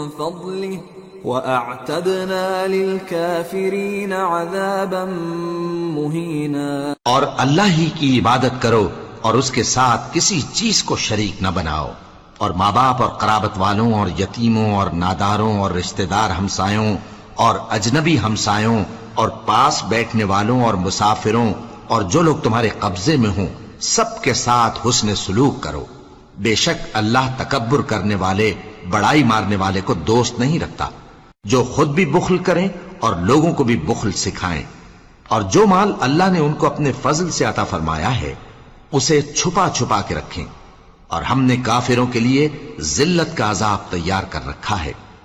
फज़लिहि वअअतदना लिलकाफिरीन अज़ाबन मुहीना। और अल्लाह ही की इबादत करो और उसके साथ किसी चीज को शरीक न बनाओ, और माँ बाप और कराबत वालों और यतीमों और नादारों और रिश्तेदार हमसायों और अजनबी हमसायों और पास बैठने वालों और मुसाफिरों और जो लोग तुम्हारे कब्जे में हों, सबके साथ हुस्न सुलूक करो। बेशक अल्लाह तकब्बुर करने वाले, बड़ाई मारने वाले को दोस्त नहीं रखता। जो खुद भी बुख्ल करें और लोगों को भी बुख्ल सिखाएं, और जो माल अल्लाह ने उनको अपने फजल से अता फरमाया है उसे छुपा छुपा के रखें, और हमने काफिरों के लिए जिल्लत का अजाब तैयार कर रखा है।